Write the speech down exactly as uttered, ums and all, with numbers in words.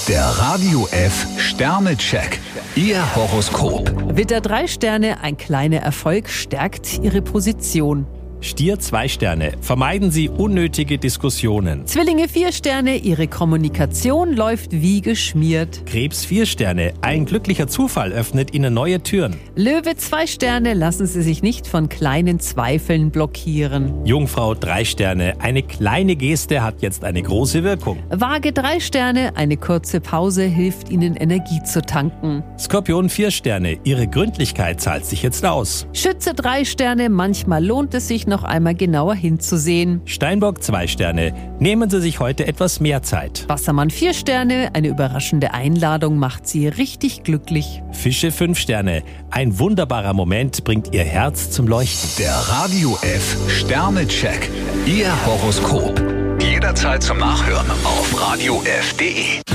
Der Radio F Sternecheck. Ihr Horoskop. Widder drei Sterne, ein kleiner Erfolg stärkt Ihre Position. Stier zwei Sterne. Vermeiden Sie unnötige Diskussionen. Zwillinge vier Sterne, Ihre Kommunikation läuft wie geschmiert. Krebs vier Sterne. Ein glücklicher Zufall öffnet Ihnen neue Türen. Löwe zwei Sterne, lassen Sie sich nicht von kleinen Zweifeln blockieren. Jungfrau drei Sterne. Eine kleine Geste hat jetzt eine große Wirkung. Waage drei Sterne, eine kurze Pause hilft Ihnen Energie zu tanken. Skorpion vier Sterne. Ihre Gründlichkeit zahlt sich jetzt aus. Schütze drei Sterne, manchmal lohnt es sich noch einmal genauer hinzusehen. Steinbock zwei Sterne. Nehmen Sie sich heute etwas mehr Zeit. Wassermann vier Sterne, eine überraschende Einladung macht Sie richtig glücklich. Fische fünf Sterne. Ein wunderbarer Moment bringt Ihr Herz zum Leuchten. Der Radio F Sternecheck. Ihr Horoskop. Jederzeit zum Nachhören auf radio f punkt de.